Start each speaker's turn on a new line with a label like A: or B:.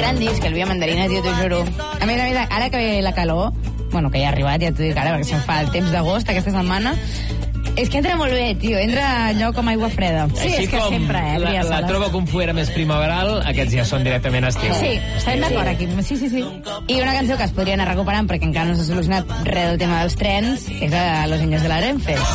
A: Gran disc, el Via Mandarina, tio, t'ho juro. A més, ara que ve la calor, bueno, que ja ha arribat, ja t'ho dic ara, perquè se'm fa el temps d'agost aquesta setmana, és que entra molt bé, tio, entra allò com aigua freda.
B: Sí, és que sempre, la trobo com fuera més primaveral, aquests ja són directament estiu.
A: Sí, estem d'acord aquí, sí. I una cançó que es podria anar recuperant, perquè encara no s'ha solucionat res del tema dels trens, és a Los Niños de la Renfe.